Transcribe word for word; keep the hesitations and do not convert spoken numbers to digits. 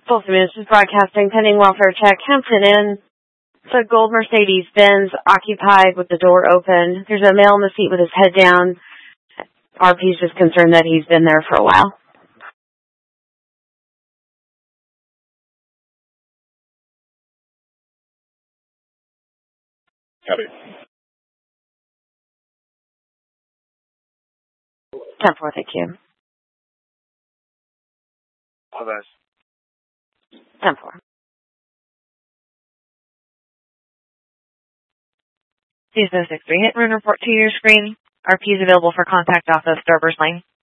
Folsom News is broadcasting pending welfare check. Hampton Inn. It's a gold Mercedes-Benz occupied with the door open. There's a male in the seat with his head down. R P's just concerned that he's been there for a while. Copy. ten four, thank you. All the best. ten four. C S O six three, hit and run report to your screen. R P is available for contact off of Starburst Lane.